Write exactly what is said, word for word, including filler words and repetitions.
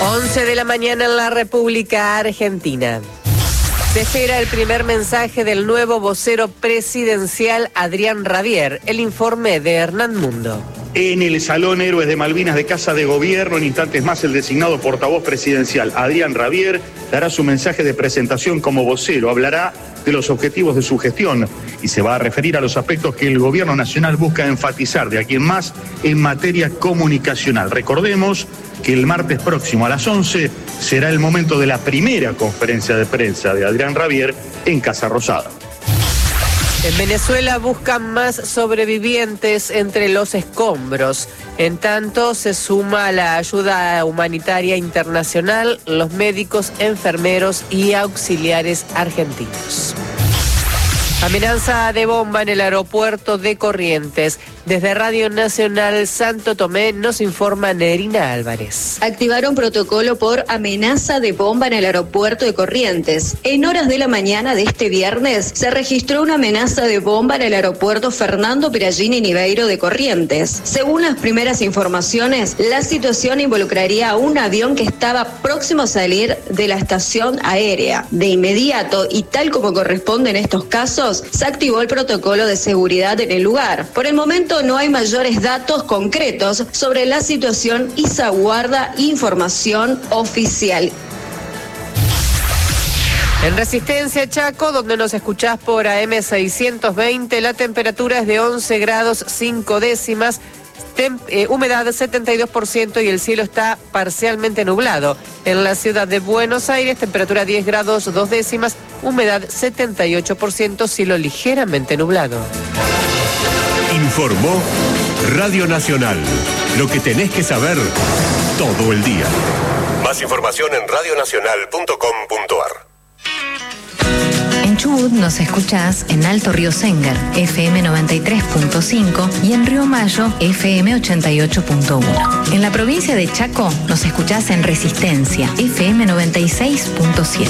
once de la mañana en la República Argentina. Se espera el primer mensaje del nuevo vocero presidencial Adrián Rabier. El informe de Hernán Mundo. En el Salón Héroes de Malvinas de Casa de Gobierno, en instantes más, el designado portavoz presidencial Adrián Rabier dará su mensaje de presentación como vocero. Hablará de los objetivos de su gestión y se va a referir a los aspectos que el Gobierno Nacional busca enfatizar de aquí en más en materia comunicacional. Recordemos que el martes próximo a las once será el momento de la primera conferencia de prensa de Adrián Rabier en Casa Rosada. En Venezuela buscan más sobrevivientes entre los escombros. En tanto, se suma la ayuda humanitaria internacional, los médicos, enfermeros y auxiliares argentinos. Amenaza de bomba en el aeropuerto de Corrientes. Desde Radio Nacional Santo Tomé nos informa Nerina Álvarez. Activaron protocolo por amenaza de bomba en el aeropuerto de Corrientes. En horas de la mañana de este viernes se registró una amenaza de bomba en el aeropuerto Fernando Perallini Niveiro de Corrientes. Según las primeras informaciones, la situación involucraría a un avión que estaba próximo a salir de la estación aérea. De inmediato, y tal como corresponde en estos casos, se activó el protocolo de seguridad en el lugar. Por el momento no hay mayores datos concretos sobre la situación y se aguarda información oficial. En Resistencia Chaco, donde nos escuchás por A M seiscientos veinte, la temperatura es de once grados cinco décimas, tem, eh, humedad setenta y dos por ciento y el cielo está parcialmente nublado. En la ciudad de Buenos Aires, temperatura diez grados dos décimas, humedad setenta y ocho por ciento, cielo ligeramente nublado. Informó Radio Nacional. Lo que tenés que saber todo el día. Más información en radio nacional punto com punto ar. En Chubut nos escuchás en Alto Río Sénger, F M noventa y tres punto cinco y en Río Mayo, F M ochenta y ocho punto uno. En la provincia de Chaco nos escuchás en Resistencia, F M noventa y seis punto siete.